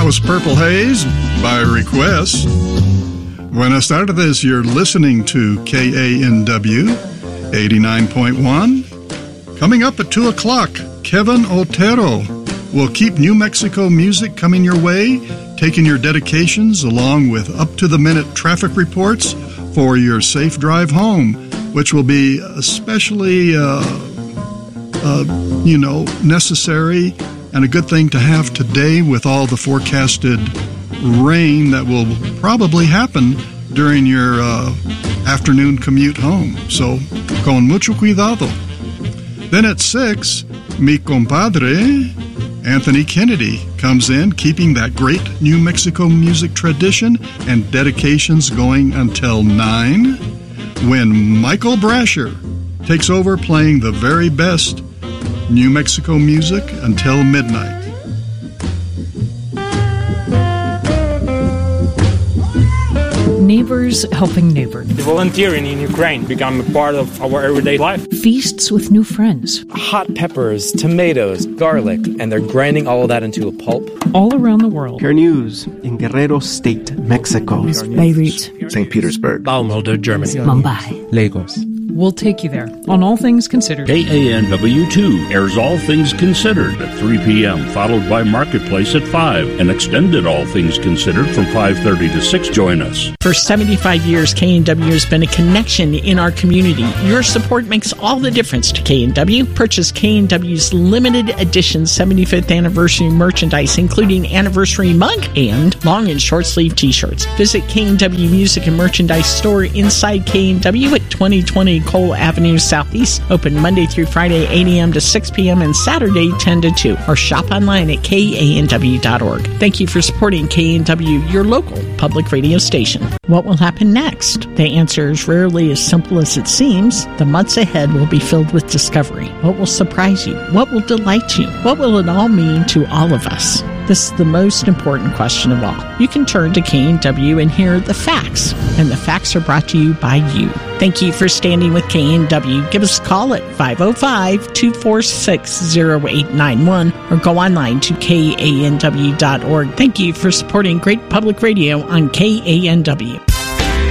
That was Purple Haze by request. Buenas tardes. You're listening to KANW 89.1. Coming up at 2 o'clock, Kevin Otero will keep New Mexico music coming your way, taking your dedications along with up-to-the-minute traffic reports for your safe drive home, which will be especially, necessary and a good thing to have today with all the forecasted rain that will probably happen during your afternoon commute home. So, con mucho cuidado. Then at 6, mi compadre, Anthony Kennedy, comes in, keeping that great New Mexico music tradition and dedications going until 9, when Michael Brasher takes over playing the very best New Mexico music until midnight. Neighbors helping neighbors. Volunteering in Ukraine become a part of our everyday life. Feasts with new friends. Hot peppers, tomatoes, garlic, and they're grinding all of that into a pulp. All around the world. Care News in Guerrero State, Mexico. Beirut. St. Petersburg. Baumholder, Germany. Mumbai. Lagos. We'll take you there on All Things Considered. KANW2 airs All Things Considered at 3 p.m., followed by Marketplace at 5, and extended All Things Considered from 5:30 to 6. Join us. For 75 years, KNW has been a connection in our community. Your support makes all the difference to KNW. Purchase KNW's limited edition 75th anniversary merchandise, including anniversary mug and long and short sleeve t-shirts. Visit KNW Music and Merchandise Store inside KNW at 2020 Cole Avenue Southeast. Open Monday through Friday, 8 a.m. to 6 p.m. and Saturday, 10 to 2. Or shop online at KANW.org. Thank you for supporting KNW, your local public radio station. What will happen next? The answer is rarely as simple as it seems. The months ahead will be filled with discovery. What will surprise you? What will delight you? What will it all mean to all of us? This is the most important question of all. You can turn to KNW and hear the facts, and the facts are brought to you by you. Thank you for standing with KNW. Give us a call at 505-246-0891 or go online to KANW.org. Thank you for supporting great public radio on KANW.